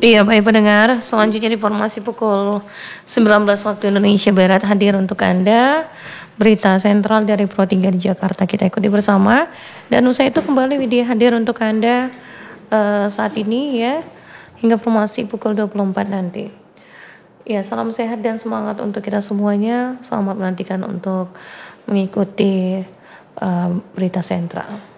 Iya, baik pendengar, selanjutnya informasi pukul 19 waktu Indonesia Barat hadir untuk Anda. Berita sentral dari Pro 3 di Jakarta kita ikuti bersama. Dan usai itu kembali Widya hadir untuk Anda saat ini ya, hingga informasi pukul 24 nanti. Ya, salam sehat dan semangat untuk kita semuanya. Selamat menantikan untuk mengikuti berita sentral.